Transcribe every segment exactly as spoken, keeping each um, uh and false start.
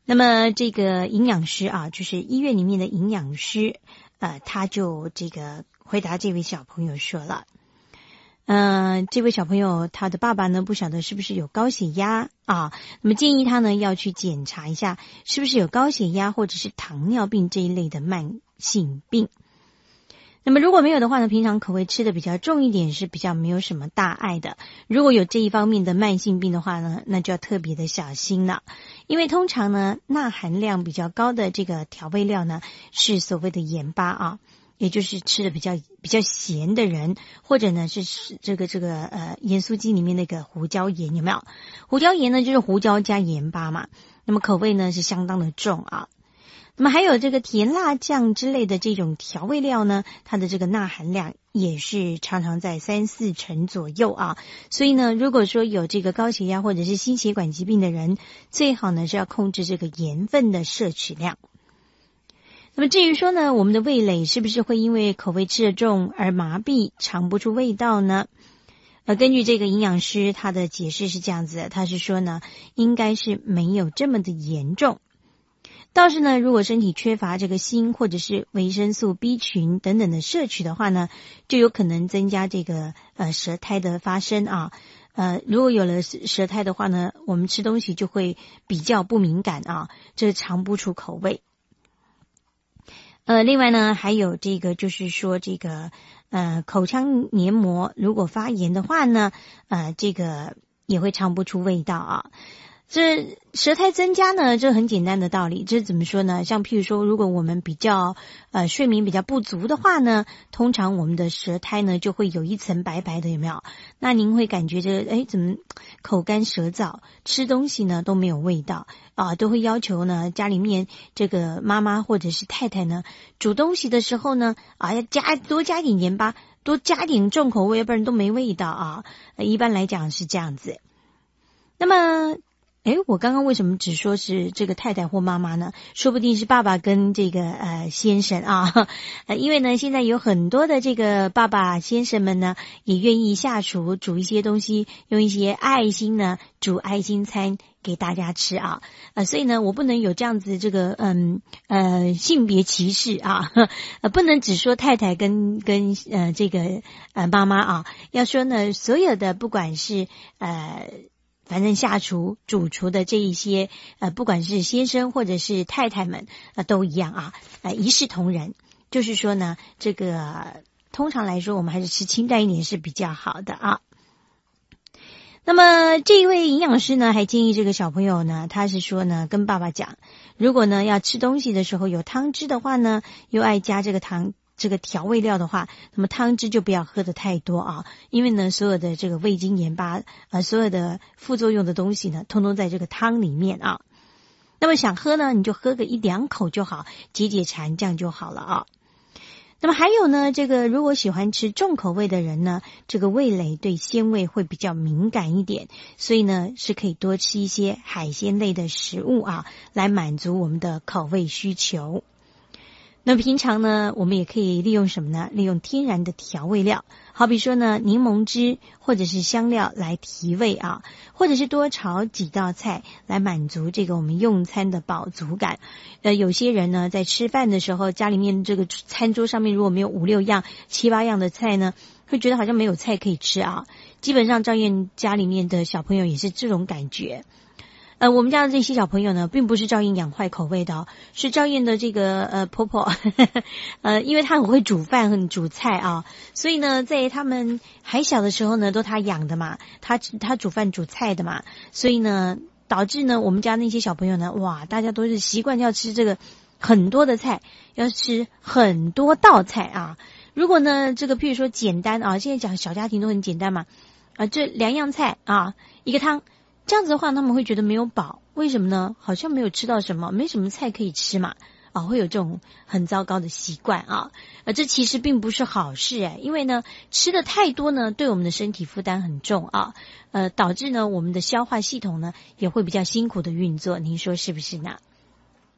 那么这个营养师啊，就是医院里面的营养师，呃，他就这个回答这位小朋友说了，嗯、呃，这位小朋友他的爸爸呢，不晓得是不是有高血压啊，那么建议他呢要去检查一下，是不是有高血压或者是糖尿病这一类的慢性病。那么如果没有的话呢，平常口味吃的比较重一点是比较没有什么大碍的。如果有这一方面的慢性病的话呢，那就要特别的小心了。因为通常呢，钠含量比较高的这个调味料呢，是所谓的盐巴啊，也就是吃的比较比较咸的人，或者呢是这个这个呃盐酥鸡里面那个胡椒盐，有没有？胡椒盐呢就是胡椒加盐巴嘛，那么口味呢是相当的重啊。那么还有这个甜辣酱之类的这种调味料呢，它的这个钠含量也是常常在三四成左右啊。所以呢，如果说有这个高血压或者是心血管疾病的人，最好呢是要控制这个盐分的摄取量。那么至于说呢，我们的味蕾是不是会因为口味吃得重而麻痹，尝不出味道呢？呃，根据这个营养师他的解释是这样子的，他是说呢，应该是没有这么的严重。倒是呢，如果身体缺乏这个锌或者是维生素 B 群等等的摄取的话呢，就有可能增加这个呃舌苔的发生啊。呃，如果有了舌苔的话呢，我们吃东西就会比较不敏感啊，这尝不出口味。呃，另外呢，还有这个就是说这个呃口腔黏膜如果发炎的话呢，呃这个也会尝不出味道啊。这舌苔增加呢，这很简单的道理，这怎么说呢？像譬如说，如果我们比较呃睡眠比较不足的话呢，通常我们的舌苔呢就会有一层白白的，有没有？那您会感觉这个哎怎么口干舌燥，吃东西呢都没有味道啊，都会要求呢家里面这个妈妈或者是太太呢煮东西的时候呢啊要加多加一点盐巴，多加一点重口味，要不然都没味道啊。一般来讲是这样子。那么诶，我刚刚为什么只说是这个太太或妈妈呢？说不定是爸爸跟这个呃先生啊，呃，因为呢现在有很多的这个爸爸先生们呢，也愿意下厨煮一些东西，用一些爱心呢煮爱心餐给大家吃啊，呃，所以呢我不能有这样子这个嗯呃性别歧视啊，呃，不能只说太太跟跟呃这个呃妈妈啊，要说呢所有的不管是呃。反正下厨主厨的这一些呃不管是先生或者是太太们呃都一样啊，呃一视同仁，就是说呢这个通常来说我们还是吃清淡一点是比较好的啊。那么这一位营养师呢还建议这个小朋友呢，他是说呢跟爸爸讲，如果呢要吃东西的时候有汤汁的话呢，又爱加这个糖这个调味料的话，那么汤汁就不要喝的太多啊，因为呢所有的这个味精盐巴呃所有的副作用的东西呢通通在这个汤里面啊。那么想喝呢你就喝个一两口就好，解解馋，这样就好了啊。那么还有呢，这个如果喜欢吃重口味的人呢，这个味蕾对鲜味会比较敏感一点，所以呢是可以多吃一些海鲜类的食物啊，来满足我们的口味需求。那么平常呢，我们也可以利用什么呢？利用天然的调味料，好比说呢，柠檬汁或者是香料来提味啊，或者是多炒几道菜来满足这个我们用餐的饱足感。呃，有些人呢，在吃饭的时候，家里面这个餐桌上面如果没有五六样、七八样的菜呢，会觉得好像没有菜可以吃啊。基本上赵燕家里面的小朋友也是这种感觉。呃，我们家的这些小朋友呢，并不是赵燕养坏口味的哦，是赵燕的这个呃婆婆，呵呵呃，因为她很会煮饭、很煮菜啊，所以呢，在他们还小的时候呢，都她养的嘛，她她煮饭煮菜的嘛，所以呢，导致呢，我们家那些小朋友呢，哇，大家都是习惯要吃这个很多的菜，要吃很多道菜啊。如果呢，这个譬如说简单啊，现在讲小家庭都很简单嘛，啊，这两样菜啊，一个汤。这样子的话他们会觉得没有饱，为什么呢？好像没有吃到什么，没什么菜可以吃嘛，啊，会有这种很糟糕的习惯啊，呃，这其实并不是好事诶，因为呢吃的太多呢对我们的身体负担很重啊，呃，导致呢我们的消化系统呢也会比较辛苦的运作，您说是不是呢？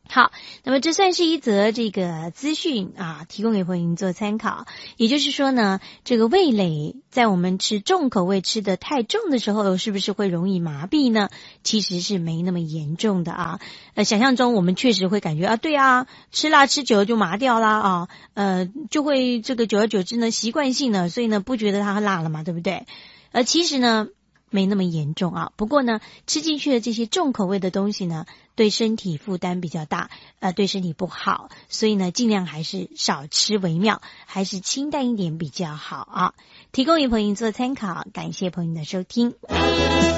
好，那么这算是一则这个资讯啊，提供给朋友们做参考。也就是说呢，这个味蕾在我们吃重口味吃得太重的时候，是不是会容易麻痹呢？其实是没那么严重的啊。呃，想象中我们确实会感觉啊，对啊，吃辣吃久了就麻掉啦啊，呃，就会这个久而久之呢，习惯性的，所以呢不觉得它辣了嘛，对不对？而其实呢，没那么严重啊。不过呢，吃进去的这些重口味的东西呢，对身体负担比较大，呃，对身体不好，所以呢，尽量还是少吃为妙，还是清淡一点比较好啊。提供给朋友做参考，感谢朋友的收听。